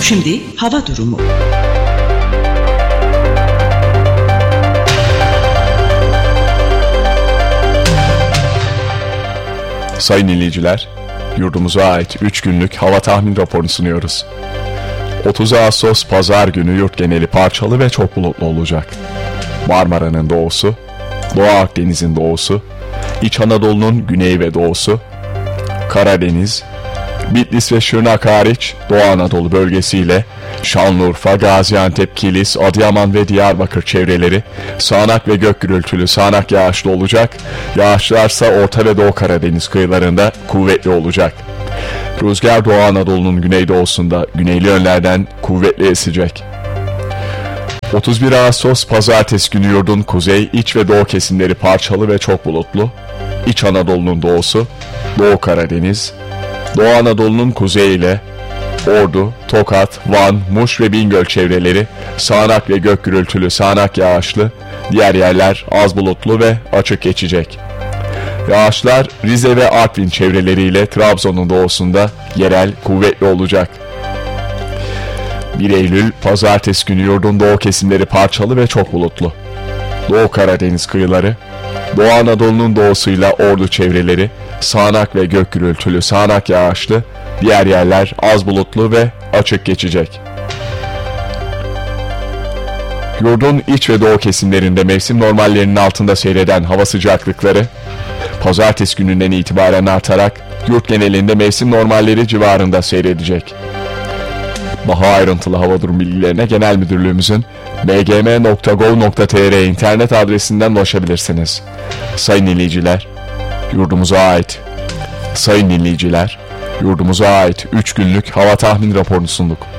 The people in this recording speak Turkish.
Şimdi hava durumu. Sayın dinleyiciler, yurdumuza ait 3 günlük hava tahmin raporunu sunuyoruz. 30 Ağustos Pazar günü yurt geneli parçalı ve çok bulutlu olacak. Marmara'nın doğusu, Doğu Akdeniz'in doğusu, İç Anadolu'nun güney ve doğusu, Karadeniz, Bitlis ve Şırnak hariç Doğu Anadolu bölgesiyle Şanlıurfa, Gaziantep, Kilis, Adıyaman ve Diyarbakır çevreleri sağanak ve gök gürültülü sağanak yağışlı olacak. Yağışlarsa Orta ve Doğu Karadeniz kıyılarında kuvvetli olacak. Rüzgar Doğu Anadolu'nun güneydoğusunda güneyli yönlerden kuvvetli esecek. 31 Ağustos Pazartesi günü yurdun kuzey, iç ve doğu kesimleri parçalı ve çok bulutlu. İç Anadolu'nun doğusu, Doğu Karadeniz, Doğu Anadolu'nun kuzeyi ile Ordu, Tokat, Van, Muş ve Bingöl çevreleri sağanak ve gök gürültülü sağanak yağışlı, diğer yerler az bulutlu ve açık geçecek. Yağışlar Rize ve Artvin çevreleriyle Trabzon'un doğusunda yerel kuvvetli olacak. 1 Eylül Pazartesi günü yurdun doğu kesimleri parçalı ve çok bulutlu. Doğu Karadeniz kıyıları, Doğu Anadolu'nun doğusuyla Ordu çevreleri sağanak ve gök gürültülü sağanak yağışlı, diğer yerler az bulutlu ve açık geçecek. Yurdun iç ve doğu kesimlerinde mevsim normallerinin altında seyreden hava sıcaklıkları, Pazartesi gününden itibaren artarak yurt genelinde mevsim normalleri civarında seyredecek. Daha ayrıntılı hava durum bilgilerine Genel Müdürlüğümüzün bgm.gov.tr internet adresinden ulaşabilirsiniz. Sayın dinleyiciler, yurdumuza ait 3 günlük hava tahmin raporunu sunduk.